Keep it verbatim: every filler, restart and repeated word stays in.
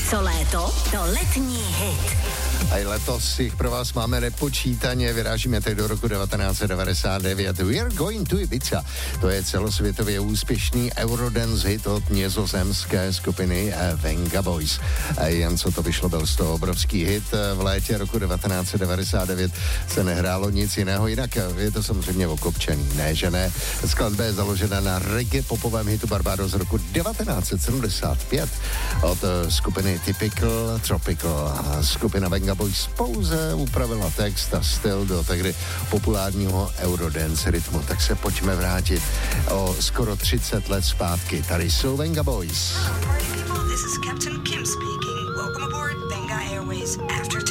Co léto, to letní hit. A i letos jich pro vás máme nepočítaně, vyrážíme teď do roku devatenáct set devadesát devět. We're going to Ibiza. To je celosvětově úspěšný Eurodance hit od nizozemské skupiny Venga Boys. A jen co to vyšlo, byl z toho obrovský hit. V létě roku devatenáct set devadesát devět se nehrálo nic jiného, jinak je to samozřejmě okopčený, ne, že ne. Skladba je založena na reggae popovém hitu Barbados z roku devatenáct set sedmdesát pět od skupiny Typical Tropical. Skupina Venga Boys pouze upravila text a styl do tehdy populárního Eurodance rytmu. Tak se pojďme vrátit o skoro třicet let zpátky. Tady jsou Venga Boys. Hello, party people. This is Captain Kim speaking. Welcome aboard Venga Airways After